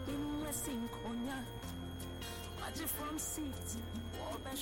因为心可呀，我只放弃，我被